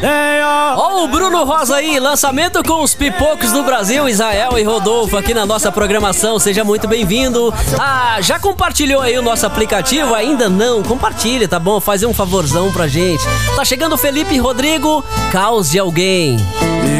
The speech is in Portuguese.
Ó o Bruno Rosa aí, lançamento com os pipocos do Brasil, Israel e Rodolfo aqui na nossa programação, seja muito bem-vindo. Já compartilhou aí o nosso aplicativo? Ainda não? Compartilha, tá bom? Faz um favorzão pra gente. Tá chegando o Felipe Rodrigo, Caos de Alguém.